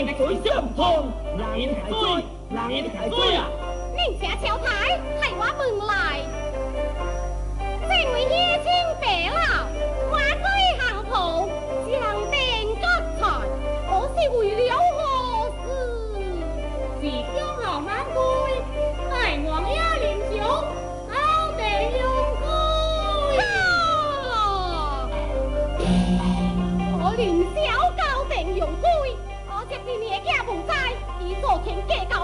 人水相碰，人太水，人太水啊！ 宁家小太係我問來，正為夜清地啦，我居行袍，將定吉財，我是為了何事？是將後晚歸，係王爺臨朝，好地用居。我連小高定用居，我這邊嘢家盆栽，已做天計較。